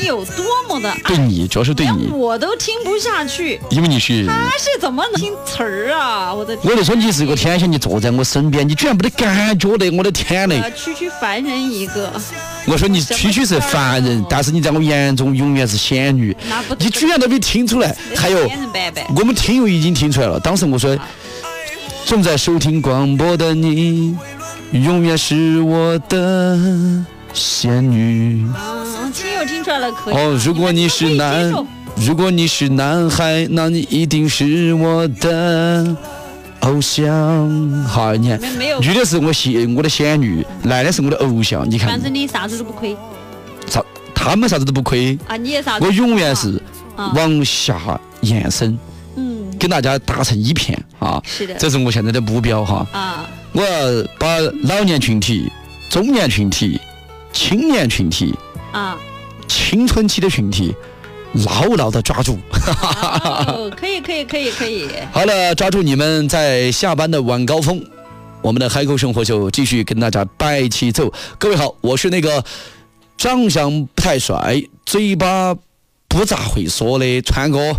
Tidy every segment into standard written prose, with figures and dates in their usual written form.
你有多么的爱， 对你主要是对你， 我都听不下去， 因为你是他是怎么能听词儿啊？我的天， 我就说你是个天仙，你坐在我身边，你居然没得感觉的，我的天嘞！ 区凡人一个。 我说你区是凡人，但是你在我眼中永远是仙女，你居然都没听出来。还有我们听友已经听出来了，当时我说正在收听广播的你永远是我的仙女。 听友听出来了可以。 如果你是男孩，那你一定是我的偶像。好，你看，女的是我的仙女，男的是我的偶像。你看， 反正你啥子都不亏， 他们啥子都不亏啊，你也啥子？ 我永远是往下延伸，跟大家打成一片啊。 是的， 这是我现在的目标哈。我要把老年群体、中年群体、青年群体青春期的群体牢牢的抓住。 可以。 好了，抓住你们在下班的晚高峰，我们的海口生活秀继续跟大家摆起走。各位好，我是那个长相不太帅，嘴巴不咋会说的川哥。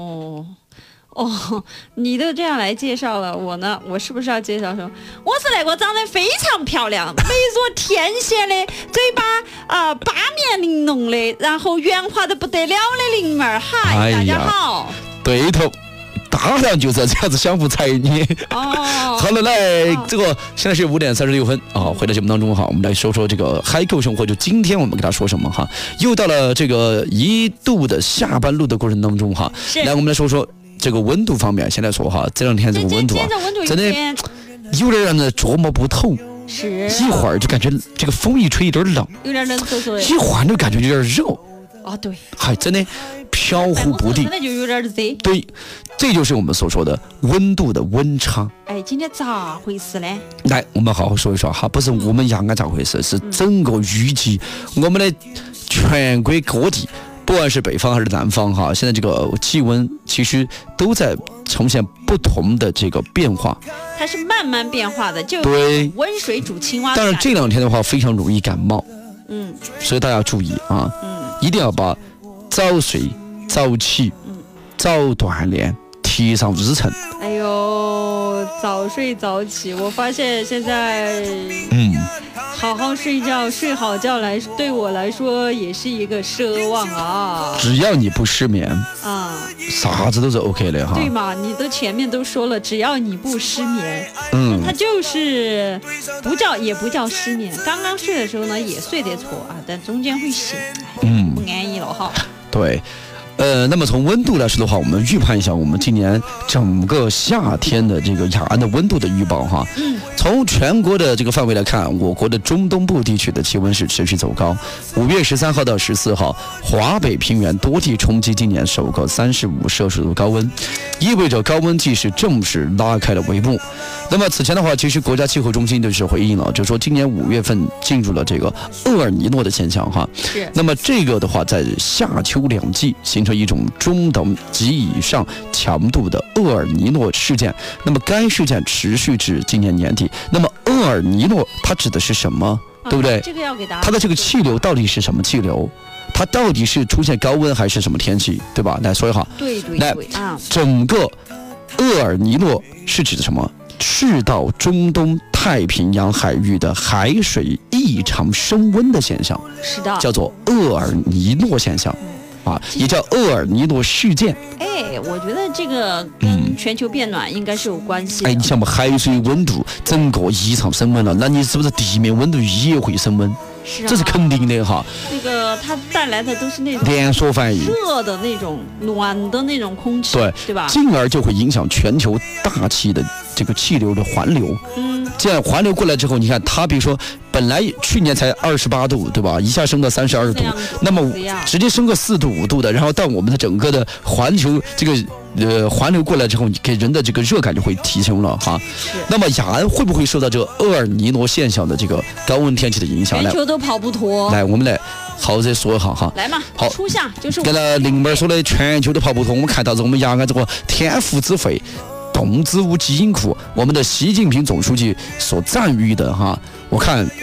你都这样来介绍了我呢，我是不是要介绍说我是那个长得非常漂亮、美若天仙的，嘴巴八面玲珑的，然后圆滑的不得了的灵儿。嗨，大家好。 对头，当然就是这样子相互猜你。好了，来，这个现在是5点36分啊。回到节目当中哈，我们来说说这个海口生活。就今天我们给他说什么哈？又到了这个一度的下班路的过程当中哈。来，我们来说说这个温度方面。现在说哈，这2天这个温度真的有点让人捉摸不透。 是。 一会儿就感觉这个风一吹有点冷， 有点冷飕飕的； 一会儿就感觉有点热。 对。 还真的飘忽不定， 真的就有点热。 对，这就是我们所说的温度的温差。 今天咋回事呢？ 来，我们好好说一说哈，不是我们阳安咋回事，是整个预计我们的全国各地，不管是北方还是南方哈，现在这个气温其实都在呈现不同的这个变化。 它是慢慢变化的，就对温水煮青蛙。 当然这2天的话非常容易感冒，所以大家注意啊，一定要把早睡早起早锻炼提上日程。 早睡早起，我发现现在好好睡觉睡好觉对我来说也是一个奢望啊。 只要你不失眠啥子都是 OK 的哈。 对嘛，你都前面都说了，只要你不失眠，它就是也不叫失眠。刚刚睡的时候呢也睡得错但中间会醒，不安逸了哈。 对。那么从温度来说的话，我们预判一下我们今年整个夏天的这个雅安的温度的预报哈。从全国的这个范围来看，我国的中东部地区的气温是持续走高。5月13号到14号，华北平原多地冲击今年首个35摄氏度高温，意味着高温季是正式拉开了帷幕。那么此前的话，其实国家气候中心就是回应了，就是说今年5月份进入了这个厄尔尼诺的现象哈。那么这个的话，在夏秋两季形成一种中等及以上强度的厄尔尼诺事件。那么该事件持续至今年年底。那么厄尔尼诺它指的是什么？对不对？ 这个要给大家。 它的这个气流到底是什么气流？它到底是出现高温还是什么天气？对吧？来说一下。 对整个厄尔尼诺是指的什么？赤道中东太平洋海域的海水异常升温的现象， 是的， 叫做厄尔尼诺现象。也叫厄尔尼诺事件。 我觉得这个跟全球变暖应该是有关系的。 你想嘛，海水温度整个异常升温了，那你是不是地面温度也会升温？这是肯定的哈。 那个它带来的都是那种连锁反应， 热的那种、暖的那种空气，对吧？ 进而就会影响全球大气的这个气流的环流。这样环流过来之后，你看它，比如说本来去年才28度，对吧？一下升到32度，那么直接升个4度5度的，然后到我们的整个的环球这个环流过来之后，你给人的这个热感就会提升了哈。那么雅安会不会受到这个厄尔尼诺现象的这个高温天气的影响？ 全球都跑不脱。 来，我们来好再说一下哈。 来嘛， 好， 初夏就是跟了林妹说的，全球都跑不脱。我们看到我们雅安这个天府之肺。动植物基因库，我们的习近平总书记所赞誉的哈，我看